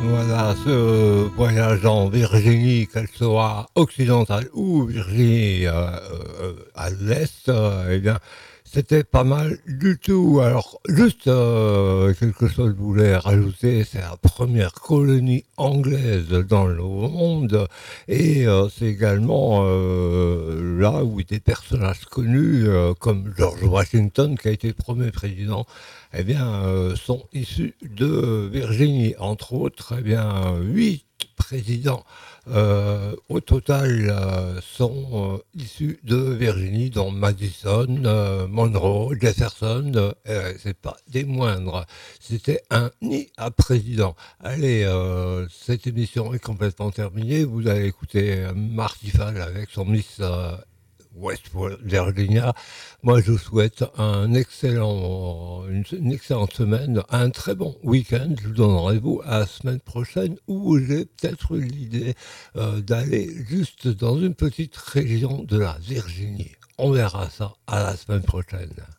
Voilà, ce voyage en Virginie, qu'elle soit occidentale ou Virginie à l'est, eh bien, c'était pas mal du tout. Alors, juste quelque chose que je voulais rajouter, c'est la première colonie anglaise dans le monde, et c'est également là où des personnages connus comme George Washington, qui a été le premier président, eh bien, sont issus de Virginie. Entre autres, eh bien, 8 présidents au total sont issus de Virginie, dont Madison, Monroe, Jefferson, c'est pas des moindres. C'était un nid à président. Allez, cette émission est complètement terminée. Vous allez écouter Martifal avec son Miss West Virginia. Moi, je vous souhaite une excellente semaine, un très bon week-end. Je vous donne rendez-vous à la semaine prochaine où j'ai peut-être eu l'idée d'aller juste dans une petite région de la Virginie. On verra ça à la semaine prochaine.